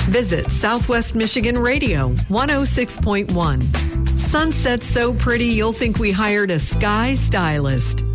Visit Southwest Michigan Radio 106.1. Sunsets so pretty you'll think we hired a sky stylist.